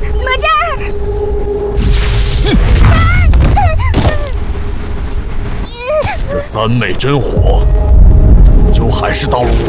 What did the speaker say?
哪吒！ 这三昧真火，终究还是到了